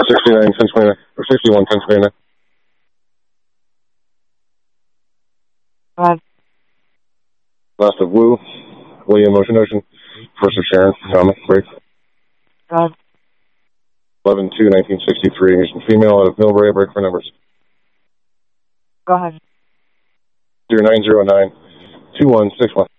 69, 1029, or 61, 1029. Go ahead. Last of Wu, William Ocean Ocean. First of Sharon, Thomas, break. Go ahead. 11-2-1963, Asian female out of Millbrae, break for numbers. Go ahead. 0909 2161.